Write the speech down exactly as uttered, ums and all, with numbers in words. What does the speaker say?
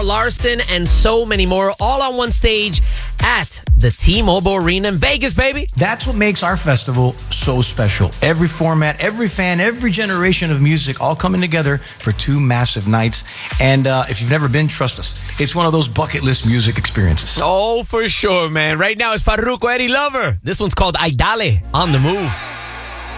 Larson, and so many more, all on one stage at the T-Mobile Arena in Vegas, baby. That's what makes our festival so special. Every format, every fan, every generation of music all coming together for two massive nights. And uh, if you've never been, trust us, it's one of those bucket list music experiences. Oh, for sure, man. Right now it's Farruko Eddie Lover. This one's called Aidale on the Move.